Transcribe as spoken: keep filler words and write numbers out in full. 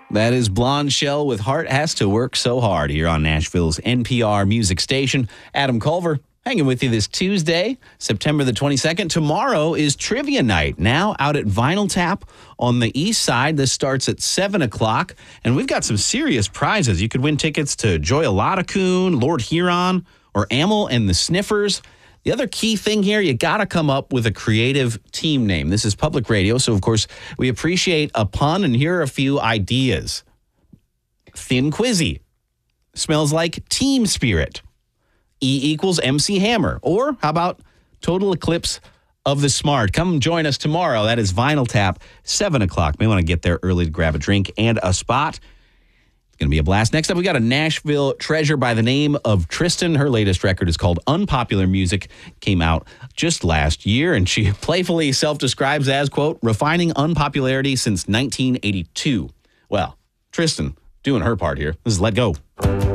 That is Blonde Shell with Heart Has to Work So Hard here on Nashville's N P R music station. Adam Culver hanging with you this Tuesday, September the twenty-second. Tomorrow is trivia night, now out at Vinyl Tap on the east side. This starts at seven o'clock, and we've got some serious prizes. You could win tickets to Joy Coon, Lord Huron, or Amel and the Sniffers. The other key thing here, you got to come up with a creative team name. This is public radio, so of course we appreciate a pun, and here are a few ideas. Thin Quizzy. Smells like Team Spirit. E equals M C Hammer. Or how about Total Eclipse of the Smart? Come join us tomorrow. That is Vinyl Tap, seven o'clock. May want to get there early to grab a drink and a spot. Going to be a blast. Next up, we got a Nashville treasure by the name of Tristan. Her latest record is called Unpopular Music. Came out just last year, and she playfully self-describes as, quote, refining unpopularity since nineteen eighty-two. Well, Tristan doing her part here. This is Let Go.